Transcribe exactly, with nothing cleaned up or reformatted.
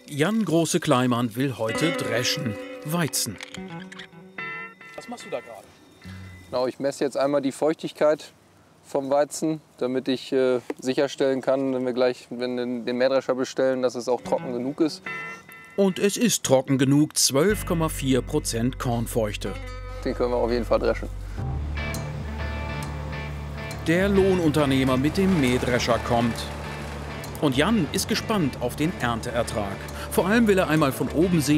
Jan Große-Kleimann will heute dreschen. Weizen. Was machst du da gerade? Genau, ich messe jetzt einmal die Feuchtigkeit vom Weizen, damit ich äh, sicherstellen kann, wenn wir gleich wenn wir den Mähdrescher bestellen, dass es auch trocken genug ist. Und es ist trocken genug, zwölf Komma vier Prozent Kornfeuchte. Den können wir auf jeden Fall dreschen. Der Lohnunternehmer mit dem Mähdrescher kommt. Und Jan ist gespannt auf den Ernteertrag. Vor allem will er einmal von oben sehen,